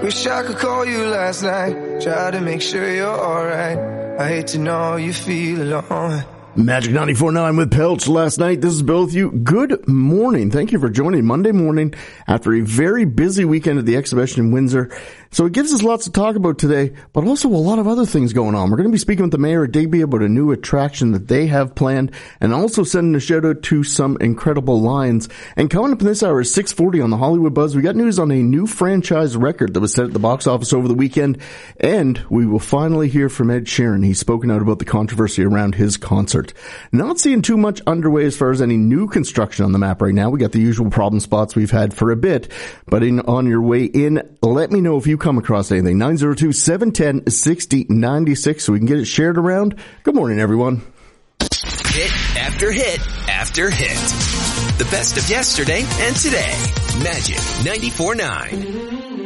Wish I could call you last night, try to make sure you're alright. I hate to know you feel alone. Magic 94.9 with Pelch last night. This is Bill with you. Good morning. Thank you for joining Monday morning after a very busy weekend at the exhibition in Windsor. So it gives us lots to talk about today, but also a lot of other things going on. We're going to be speaking with the mayor at Digby about a new attraction that they have planned, and also sending a shout out to some incredible lines. And coming up in this hour is 6:40 on the Hollywood Buzz. We got news on a new franchise record that was set at the box office over the weekend, and we will finally hear from Ed Sheeran. He's spoken out about the controversy around his concert. Not seeing too much underway as far as any new construction on the map right now. We got the usual problem spots we've had for a bit, but on your way in, let me know if you come across anything. 902-710-6096 so we can get it shared around. Good morning, everyone. Hit after hit after hit. The best of yesterday and today. Magic 94.9.